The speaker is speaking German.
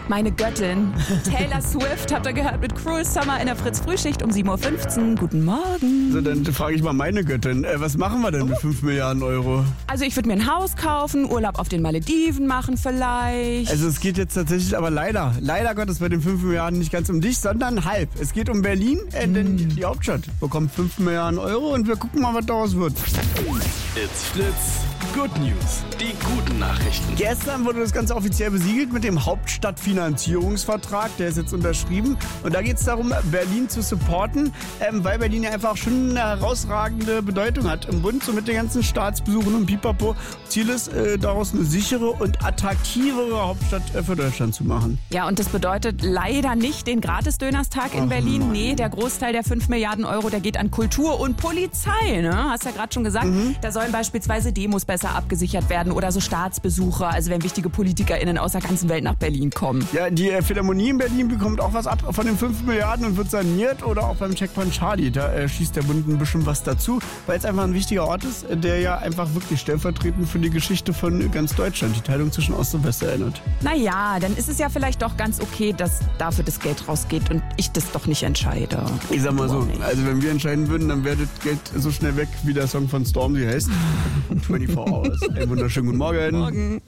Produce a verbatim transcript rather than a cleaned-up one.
Meine Göttin. Taylor Swift habt ihr gehört mit Cruel Summer in der Fritz-Frühschicht um sieben Uhr fünfzehn. Guten Morgen. So, dann frage ich mal meine Göttin. Äh, was machen wir denn oh. mit fünf Milliarden Euro? Also ich würde mir ein Haus kaufen, Urlaub auf den Malediven machen vielleicht. Also es geht jetzt tatsächlich aber leider, leider Gottes bei den fünf Milliarden nicht ganz um dich, sondern halb. Es geht um Berlin, äh, denn die, die Hauptstadt bekommt fünf Milliarden Euro und wir gucken mal, was daraus wird. It's Fritz. Good News. Die guten Nachrichten. Gestern wurde das Ganze offiziell besiegelt mit dem Hauptstadtfinanzierungsvertrag. Der ist jetzt unterschrieben. Und da geht es darum, Berlin zu supporten, ähm, weil Berlin ja einfach schon eine herausragende Bedeutung hat im Bund, so mit den ganzen Staatsbesuchen und Pipapo. Ziel ist, äh, daraus eine sichere und attraktivere Hauptstadt äh, für Deutschland zu machen. Ja, und das bedeutet leider nicht den Gratis-Dönerstag in Ach, Berlin. Mann. Nee, der Großteil der fünf Milliarden Euro, der geht an Kultur und Polizei. Ne? Hast ja gerade schon gesagt, mhm. da sollen beispielsweise Demos besser abgesichert werden oder so Staatsbesucher, also wenn wichtige PolitikerInnen aus der ganzen Welt nach Berlin kommen. Ja, die äh, Philharmonie in Berlin bekommt auch was ab von den fünf Milliarden und wird saniert, oder auch beim Checkpoint Charlie. Da äh, schießt der Bund ein bisschen was dazu, weil es einfach ein wichtiger Ort ist, der ja einfach wirklich stellvertretend für die Geschichte von ganz Deutschland, die Teilung zwischen Ost und West erinnert. Naja, dann ist es ja vielleicht doch ganz okay, dass dafür das Geld rausgeht und ich das doch nicht entscheide. Ich sag mal so, also wenn wir entscheiden würden, dann wäre das Geld so schnell weg, wie der Song von Stormzy heißt. vierundzwanzig Hours. Einen wunderschönen guten Morgen. Morgen.